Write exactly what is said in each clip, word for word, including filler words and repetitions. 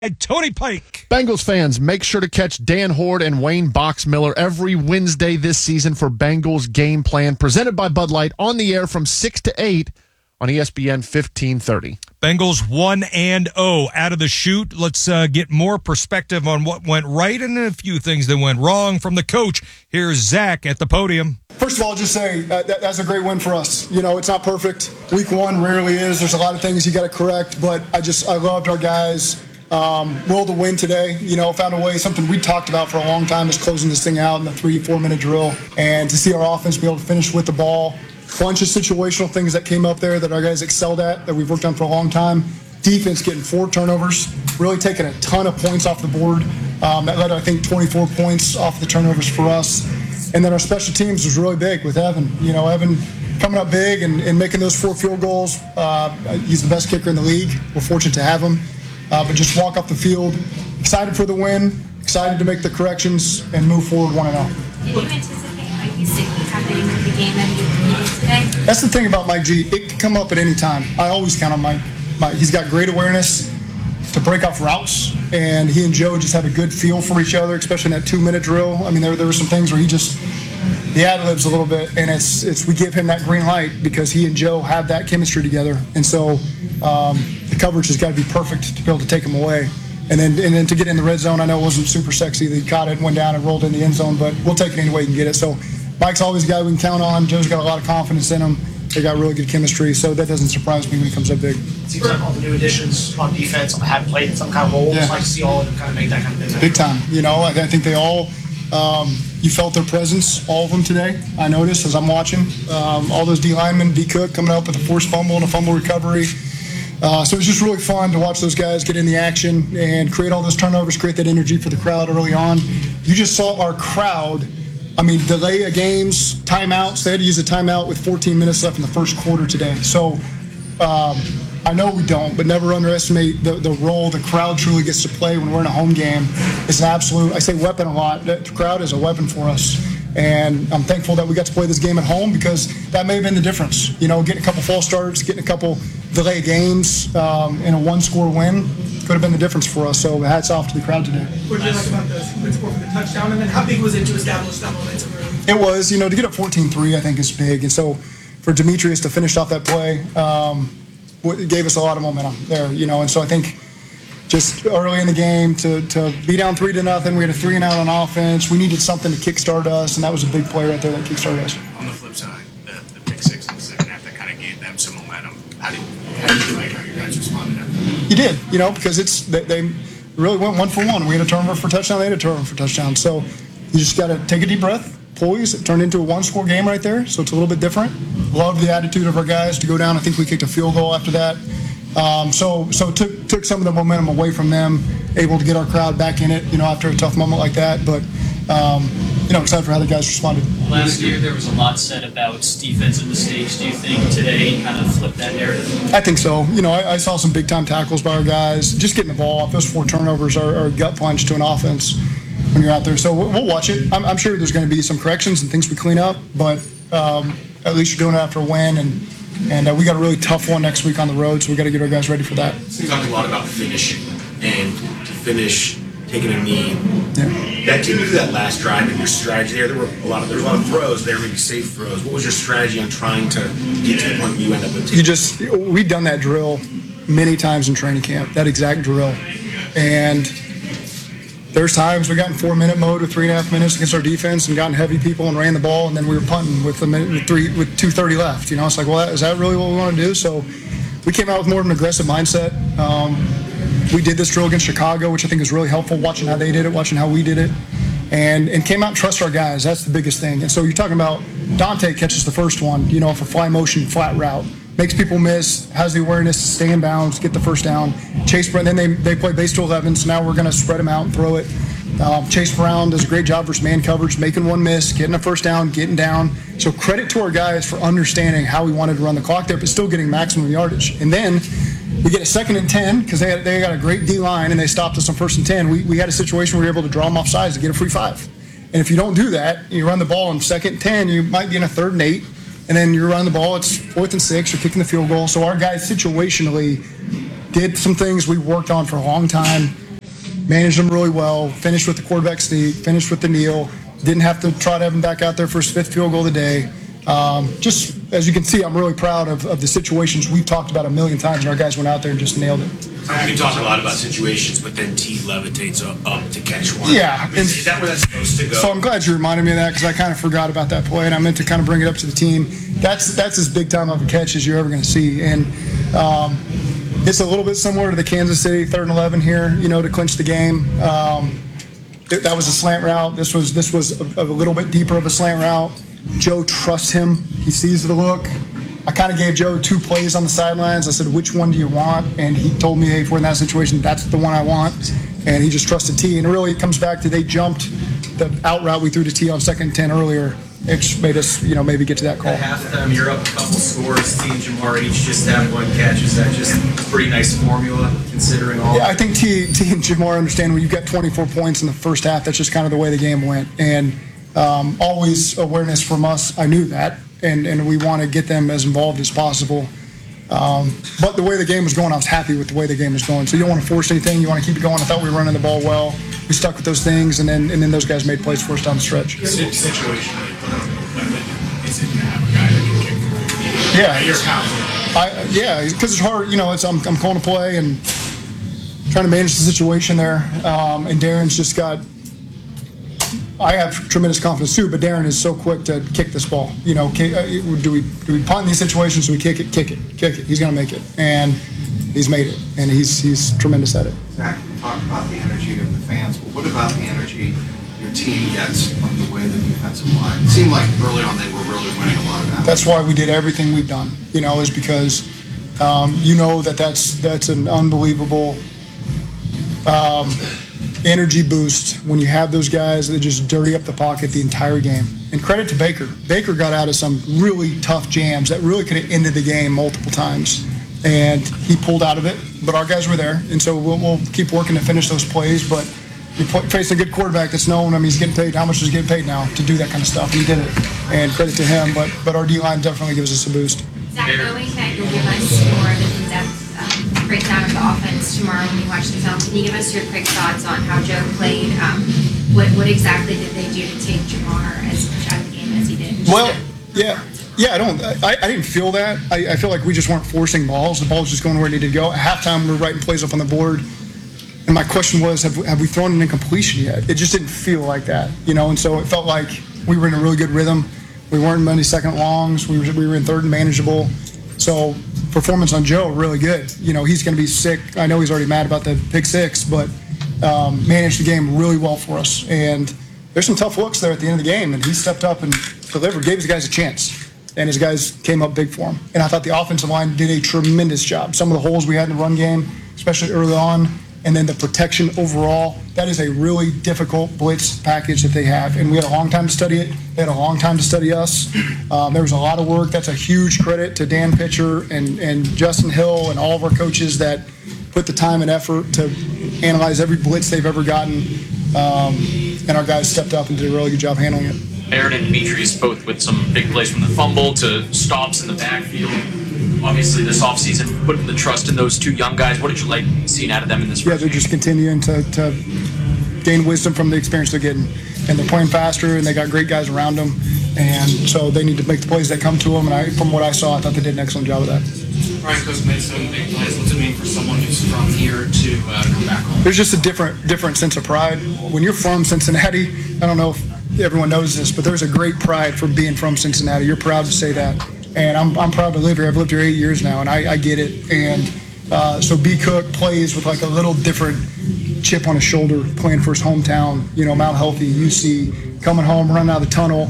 Tony Pike. Bengals fans, make sure to catch Dan Horde and Wayne Boxmiller every Wednesday this season for Bengals Game Plan, presented by Bud Light, on the air from six to eight on E S P N fifteen thirty. Bengals one and oh out of the chute. Let's uh, get more perspective on what went right and a few things that went wrong from the coach. Here's Zach at the podium. First of all, just say uh, that, that's a great win for us. You know, it's not perfect. Week one rarely is. There's a lot of things you got to correct, but I just I loved our guys. Um, willed to win today. You know, found a way. Something we talked about for a long time is closing this thing out in the three, four minute drill, and to see our offense be able to finish with the ball. Bunch of situational things that came up there that our guys excelled at, that we've worked on for a long time. Defense getting four turnovers, really taking a ton of points off the board. Um, that led, I think, twenty-four points off the turnovers for us. And then our special teams was really big with Evan. You know, Evan coming up big and, and making those four field goals. Uh, he's the best kicker in the league. We're fortunate to have him. Uh, but just walk off the field, excited for the win, excited to make the corrections, and move forward one and oh. Did you anticipate Mike Gesicki coming into the game that he needed today? That's the thing about Mike G. It can come up at any time. I always count on Mike. Mike. He's got great awareness to break off routes, and he and Joe just have a good feel for each other, especially in that two-minute drill. I mean, there, there were some things where he just he ad-libs a little bit, and it's it's we give him that green light because he and Joe have that chemistry together, and so um, the coverage has got to be perfect to be able to take him away. And then and then to get in the red zone, I know it wasn't super sexy. They caught it, went down, and rolled in the end zone, but we'll take it any way we can get it. So Mike's always a guy we can count on. Joe's got a lot of confidence in him. They got really good chemistry, so that doesn't surprise me when he comes up big. It seems like all the new additions on defense have played in some kind of role. Yeah. It's like to see all of them kind of make that kind of impact. Big time. You know, I, I think they all, um, you felt their presence, all of them today. I noticed as I'm watching. Um, all those D linemen, D Cook coming up with a forced fumble and a fumble recovery. Uh, so it was just really fun to watch those guys get in the action and create all those turnovers, create that energy for the crowd early on. You just saw our crowd, I mean, delay of games, timeouts. They had to use a timeout with fourteen minutes left in the first quarter today. So um, I know we don't, but never underestimate the, the role the crowd truly gets to play when we're in a home game. It's an absolute, I say weapon a lot. The crowd is a weapon for us. And I'm thankful that we got to play this game at home because that may have been the difference. You know, getting a couple false starts, getting a couple delay games um, in a one-score win could have been the difference for us. So hats off to the crowd today. What did you like about the sequence score for the touchdown? And then how big was it to establish that momentum? It was, you know, to get up fourteen three, I think is big. And so for Demetrius to finish off that play, um, it gave us a lot of momentum there, you know. And so I think just early in the game to, to be down three to nothing, we had a three and out on offense. We needed something to kickstart us, and that was a big play right there that kickstarted us. On the flip side, the, the pick six in the second half that kind of gave them some momentum. How did, how did you like how you guys responded to that? You did, you know, because it's they, they really went one for one. We had a turnover for touchdown, they had a turnover for touchdown. So you just got to take a deep breath, poise. It turned into a one-score game right there, so it's a little bit different. Love the attitude of our guys to go down. I think we kicked a field goal after that. Um, so so took took some of the momentum away from them, able to get our crowd back in it, you know, after a tough moment like that. But, um, you know, excited for how the guys responded. Last year there was a lot said about defensive mistakes. Do you think today kind of flipped that narrative? I think so. You know, I, I saw some big-time tackles by our guys. Just getting the ball off. Those four turnovers are, are a gut punch to an offense when you're out there. So we'll, we'll watch it. I'm, I'm sure there's going to be some corrections and things we clean up, but um, at least you're doing it after a win. And And uh, we got a really tough one next week on the road, so we got to get our guys ready for that. You talked a lot about finishing and to finish taking a knee. Yeah. That came into that last drive and your strategy there. There were a lot of there were a lot of throws there, maybe safe throws. What was your strategy on trying to get to the point where you end up with? You just we've done that drill many times in training camp. That exact drill, and there's times we got in four-minute mode with three and a half minutes against our defense and gotten heavy people and ran the ball, and then we were punting with a minute with three with two thirty left. You know, it's like, well, is that really what we want to do? So we came out with more of an aggressive mindset. Um, we did this drill against Chicago, which I think is really helpful. Watching how they did it, watching how we did it, and and came out and trust our guys. That's the biggest thing. And so you're talking about Dante catches the first one, you know, for fly motion flat route. Makes people miss, has the awareness to stay in bounds, get the first down. Chase Brown, then they, they play base to eleven, so now we're going to spread them out and throw it. Um, Chase Brown does a great job versus man coverage, making one miss, getting a first down, getting down. So credit to our guys for understanding how we wanted to run the clock there, but still getting maximum yardage. And then we get a second and ten because they, had, they got a great D-line and they stopped us on first and ten. We, we had a situation where we were able to draw them off sides to get a free five. And if you don't do that, you run the ball on second and ten, you might be in a third and eight. And then you're running the ball, it's fourth and six, you're kicking the field goal. So our guys situationally did some things we worked on for a long time. managed them really well, finished with the quarterback sneak, finished with the kneel, didn't have to try to have him back out there for his fifth field goal of the day. Um, just as you can see, I'm really proud of, of the situations we've talked about a million times, and our guys went out there and just nailed it. We talk a lot about situations, but then T levitates up, up to catch one. Yeah. Is, is that where that's supposed to go? So I'm glad you reminded me of that because I kind of forgot about that play, and I meant to kind of bring it up to the team. That's that's as big time of a catch as you're ever going to see, and um, it's a little bit similar to the Kansas City third and eleven here, you know, to clinch the game. Um, th- that was a slant route. This was this was a, a little bit deeper of a slant route. Joe trusts him. He sees the look. I kind of gave Joe two plays on the sidelines. I said, which one do you want? And he told me, hey, if we're in that situation, that's the one I want. And he just trusted T. And really, it comes back to they jumped the out route we threw to T on second and ten earlier. It just made us, you know, maybe get to that call. At halftime, you're up a couple scores. T and Jamar each just have one catch. Is that just a pretty nice formula considering all? Yeah, I think T, T and Jamar understand when you've got twenty-four points in the first half, that's just kind of the way the game went. And um, always awareness from us. I knew that. And, and we want to get them as involved as possible. Um, but the way the game was going, I was happy with the way the game was going. So you don't want to force anything. You want to keep it going. I thought we were running the ball well. We stuck with those things, and then and then those guys made plays for us down the stretch. Situation. Is it to have a guy that can kick for you? Yeah, You're confident. I, yeah, because it's hard. You know, it's I'm, I'm calling a play and trying to manage the situation there. Um, and Darren's just got. I have tremendous confidence too, but Darren is so quick to kick this ball. You know, kick, uh, do we do we punt in these situations? Do we kick it? Kick it, kick it. He's going to make it, and he's made it, and he's he's tremendous at it. Zach, talk about the energy of the fans, but what about the energy your team gets from the way the defensive line? It seemed like early on they were really winning a lot of that. That's why we did everything we've done. You know, is because um, you know that that's that's an unbelievable. Um, energy boost when you have those guys that just dirty up the pocket the entire game. And credit to Baker. Baker got out of some really tough jams that really could have ended the game multiple times. And he pulled out of it, but our guys were there. And so we'll, we'll keep working to finish those plays. But you're facing a good quarterback that's known. I mean, he's getting paid. How much is he getting paid now to do that kind of stuff? He did it. And credit to him. But, but our D-line definitely gives us a boost. Zach, knowing that you'll give us more of an in-depth um, breakdown of the offense tomorrow when you watch the film, can you give us your quick thoughts on how Joe played? Um, what what exactly did they do to take Jamar as much out of the game as he did? Just Well, yeah. Yeah, I don't. I, I didn't feel that. I, I feel like we just weren't forcing balls. The ball was just going where it needed to go. At halftime, we were writing plays up on the board. And my question was, have, have we thrown an incompletion yet? It just didn't feel like that, you know. And so it felt like we were in a really good rhythm. We weren't many second longs. We were, we were in third and manageable. So performance on Joe, really good. You know, he's going to be sick. I know he's already mad about the pick six, but um, managed the game really well for us. And there's some tough looks there at the end of the game, and he stepped up and delivered, gave his guys a chance. And his guys came up big for him. And I thought the offensive line did a tremendous job. Some of the holes we had in the run game, especially early on, and then the protection overall, that is a really difficult blitz package that they have. And we had a long time to study it. They had a long time to study us. Um, there was a lot of work. That's a huge credit to Dan Pitcher and, and Justin Hill and all of our coaches that put the time and effort to analyze every blitz they've ever gotten. Um, and our guys stepped up and did a really good job handling it. Aaron and Demetrius both with some big plays from the fumble to stops in the backfield. Obviously, this offseason, putting the trust in those two young guys. What did you like seeing out of them in this Yeah, first they're game? just continuing to, to gain wisdom from the experience they're getting. And they're playing faster, and they got great guys around them. And so they need to make the plays that come to them. And I, from what I saw, I thought they did an excellent job of that. Ryan Cook made some big plays. What's it mean for someone who's from here to uh, come back home? There's just a different different sense of pride. When you're from Cincinnati, I don't know if everyone knows this, but there's a great pride for being from Cincinnati. You're proud to say that. And I'm I'm proud to live here. I've lived here eight years now, and I, I get it. And uh, so B. Cook plays with like a little different chip on his shoulder, playing for his hometown, you know, Mount Healthy, U C, coming home, running out of the tunnel.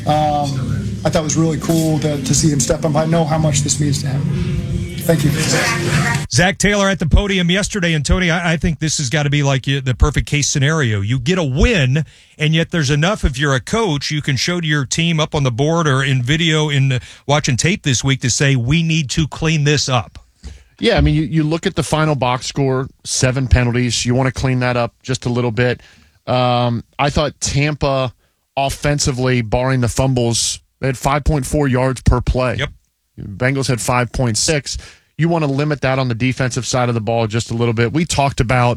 Um, I thought it was really cool to, to see him step up. I know how much this means to him. Thank you. Zach Taylor at the podium yesterday, and Tony, I, I think this has got to be like the perfect case scenario. You get a win, and yet there's enough. If you're a coach, you can show to your team up on the board or in video in watching tape this week to say we need to clean this up. Yeah, I mean, you, you look at the final box score, seven penalties. You want to clean that up just a little bit. Um, I thought Tampa offensively, barring the fumbles, they had five point four yards per play. Yep. Bengals had five point six. You want to limit that on the defensive side of the ball just a little bit. We talked about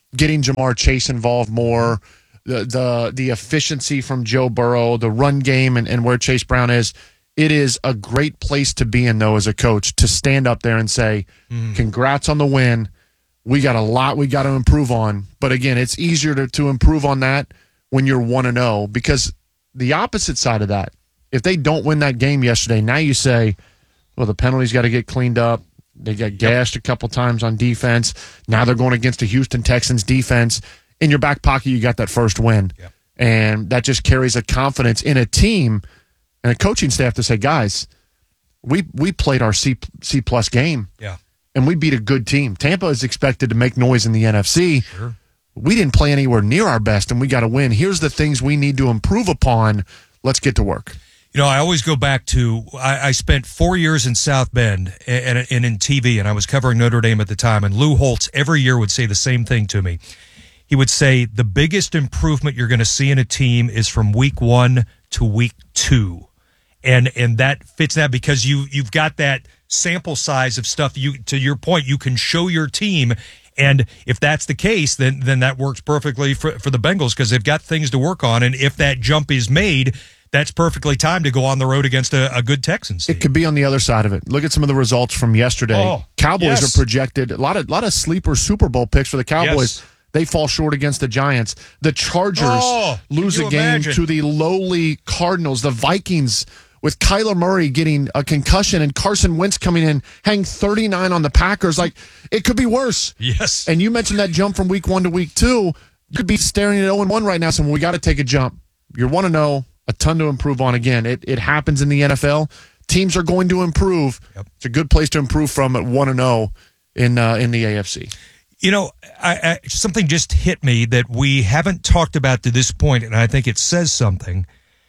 getting Jamar Chase involved more, the the the efficiency from Joe Burrow, the run game, and, and where Chase Brown is. It is a great place to be in, though, as a coach, to stand up there and say, mm. congrats on the win. We got a lot we got to improve on. But, again, it's easier to, to improve on that when you're one and oh, because the opposite side of that, if they don't win that game yesterday, now you say, well, the penalties got to get cleaned up. They got gashed a couple times on defense. Now they're going against the Houston Texans defense. In your back pocket, you got that first win. Yep. And that just carries a confidence in a team and a coaching staff to say, guys, we we played our C C plus game. Yeah. And we beat a good team. Tampa is expected to make noise in the N F C. Sure. We didn't play anywhere near our best, and we got to win. Here's the things we need to improve upon. Let's get to work. You know, I always go back to, I, I spent four years in South Bend and, and in T V, and I was covering Notre Dame at the time, and Lou Holtz every year would say the same thing to me. He would say, the biggest improvement you're going to see in a team is from week one to week two. And and that fits that because you, you've got that sample size of stuff. You to your point, you can show your team, and if that's the case, then then that works perfectly for, for the Bengals because they've got things to work on, and if that jump is made, that's perfectly timed to go on the road against a, a good Texans team. It could be on the other side of it. Look at some of the results from yesterday. Oh, Cowboys yes. are projected, a lot of lot of sleeper Super Bowl picks for the Cowboys. Yes. They fall short against the Giants. The Chargers oh, lose a game imagine? to the lowly Cardinals. The Vikings, with Kyler Murray getting a concussion and Carson Wentz coming in, hang thirty-nine on the Packers. Like, it could be worse. Yes. And you mentioned that jump from week one to week two. You could be staring at oh and one right now, saying, well, we got to take a jump. You're one and oh. A ton to improve on. Again, it, it happens in the N F L. Teams are going to improve. Yep. It's a good place to improve from at one and oh in uh, in the A F C. You know, I, I, something just hit me that we haven't talked about to this point, and I think it says something.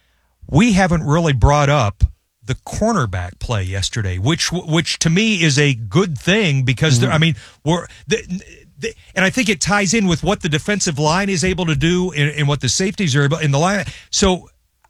We haven't really brought up the cornerback play yesterday, which which to me is a good thing because mm-hmm. I mean we're. The, The, and I think it ties in with what the defensive line is able to do and, and what the safeties are able in the line. So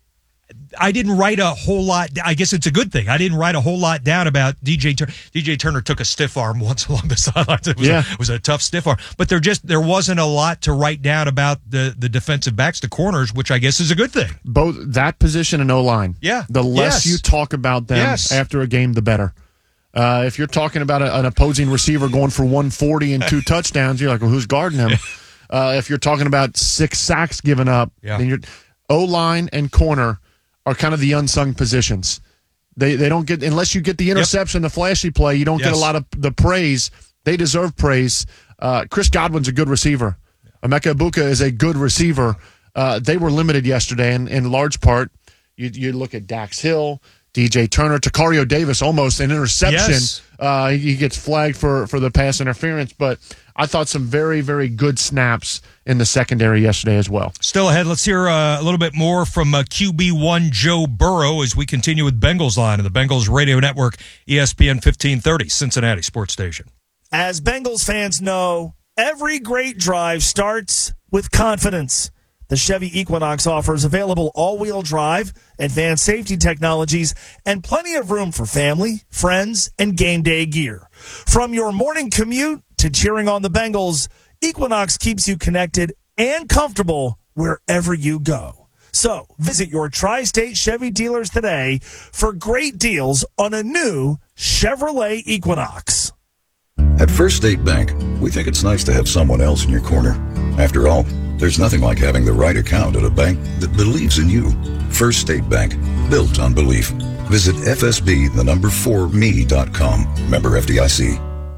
I didn't write a whole lot. I guess it's a good thing. I didn't write a whole lot down about D J Turner. D J Turner took a stiff arm once along the sidelines. It was, yeah. a, it was a tough stiff arm. But there just there wasn't a lot to write down about the, the defensive backs, the corners, which I guess is a good thing. Both that position and O-line. Yeah. The less yes. you talk about them yes. after a game, the better. Uh, if you're talking about a, an opposing receiver going for one forty and two touchdowns, you're like, well, who's guarding him? Uh, if you're talking about six sacks given up, yeah. then you're O-line and corner are kind of the unsung positions. They they don't get, unless you get the interception, yep. the flashy play, you don't yes. get a lot of the praise. They deserve praise. Uh, Chris Godwin's a good receiver. Yeah. Emeka Egbuka is a good receiver. Uh, they were limited yesterday, and in large part, you, you look at Dax Hill, D J Turner, Takario Davis, almost an interception. Yes. Uh, he gets flagged for, for the pass interference, but I thought some very, very good snaps in the secondary yesterday as well. Still ahead, let's hear uh, a little bit more from uh, Q B one Joe Burrow as we continue with Bengals Line and the Bengals Radio Network, E S P N fifteen thirty, Cincinnati Sports Station. As Bengals fans know, every great drive starts with confidence. The Chevy Equinox offers available all-wheel drive, advanced safety technologies, and plenty of room for family, friends, and game day gear. From your morning commute to cheering on the Bengals, Equinox keeps you connected and comfortable wherever you go. So visit your Tri-State Chevy dealers today for great deals on a new Chevrolet Equinox. At First State Bank, we think it's nice to have someone else in your corner. After all, there's nothing like having the right account at a bank that believes in you. First State Bank, built on belief. Visit F S B, the number four me dot com. Member F D I C.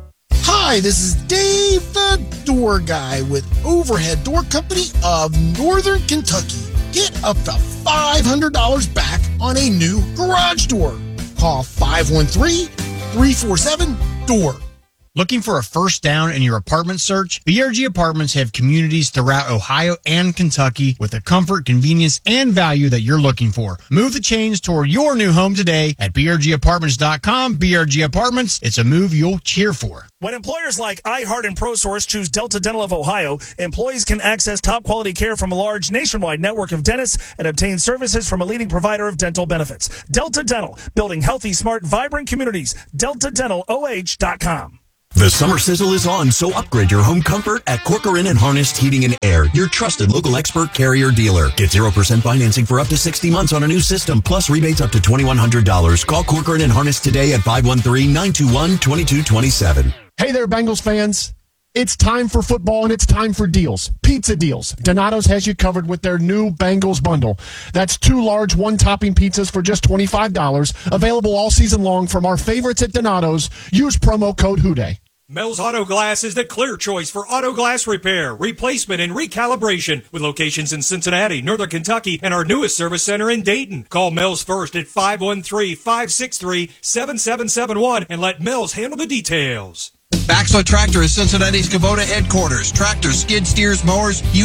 Hi, this is Dave the Door Guy with Overhead Door Company of Northern Kentucky. Get up to five hundred dollars back on a new garage door. Call five one three, three four seven, D O O R. Looking for a first down in your apartment search? B R G Apartments have communities throughout Ohio and Kentucky with the comfort, convenience, and value that you're looking for. Move the chains toward your new home today at B R G apartments dot com. B R G Apartments, it's a move you'll cheer for. When employers like iHeart and ProSource choose Delta Dental of Ohio, employees can access top-quality care from a large nationwide network of dentists and obtain services from a leading provider of dental benefits. Delta Dental, building healthy, smart, vibrant communities. delta dental O H dot com. The summer sizzle is on, so upgrade your home comfort at Corcoran and Harness Heating and Air, your trusted local expert Carrier dealer. Get zero percent financing for up to sixty months on a new system, plus rebates up to twenty-one hundred dollars. Call Corcoran and Harness today at five one three, nine two one, two two two seven. Hey there, Bengals fans. It's time for football and it's time for deals. Pizza deals. Donato's has you covered with their new Bengals bundle. That's two large one-topping pizzas for just twenty-five dollars. Available all season long from our favorites at Donato's. Use promo code Houday. Mel's Auto Glass is the clear choice for auto glass repair, replacement, and recalibration with locations in Cincinnati, Northern Kentucky, and our newest service center in Dayton. Call Mel's first at five one three, five six three, seven seven seven one and let Mel's handle the details. Baxter Tractor is Cincinnati's Kubota headquarters. Tractors, skid steers, mowers,